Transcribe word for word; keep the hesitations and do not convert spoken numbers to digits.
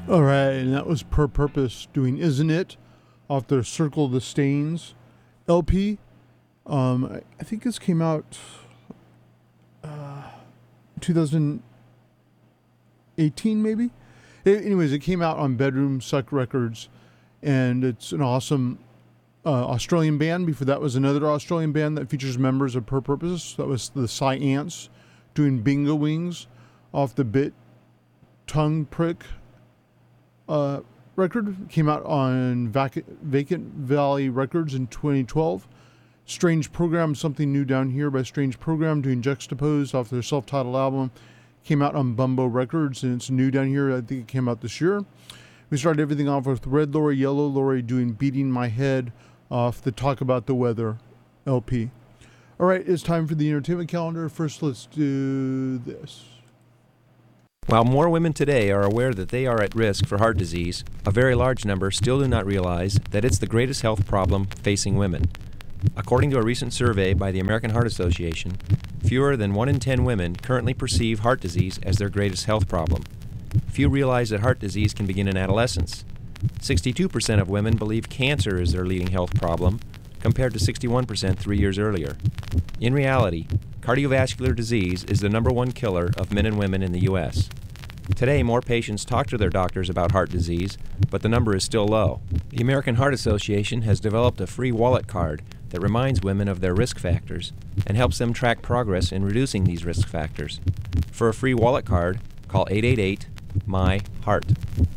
All right, and that was Per Purpose doing Isn't It off their Circle the Stains L P. Um, I, I think this came out uh, twenty eighteen maybe? It, anyways, it came out on Bedroom Suck Records, and it's an awesome uh, Australian band. Before that was another Australian band that features members of Per Purpose. That was the Psy Ants doing Bingo Wings off the Bit Tongue Prick uh, record. Came out on Vac- Vacant Valley Records in twenty twelve. Strange Program, Something New Down Here by Strange Program doing Juxtaposed off their self-titled album. Came out on Bumbo Records, and it's new down here. I think it came out this year. We started everything off with Red Lorry, Yellow Lorry doing Beating My Head off the Talk About the Weather L P. All right, it's time for the entertainment calendar. First, let's do this. While more women today are aware that they are at risk for heart disease, a very large number still do not realize that it's the greatest health problem facing women. According to a recent survey by the American Heart Association, fewer than one in ten women currently perceive heart disease as their greatest health problem. Few realize that heart disease can begin in adolescence. sixty-two percent of women believe cancer is their leading health problem, compared to sixty-one percent three years earlier. In reality, cardiovascular disease is the number one killer of men and women in the U S. Today, more patients talk to their doctors about heart disease, but the number is still low. The American Heart Association has developed a free wallet card that reminds women of their risk factors and helps them track progress in reducing these risk factors. For a free wallet card, call eight eight eight, M Y, HEART.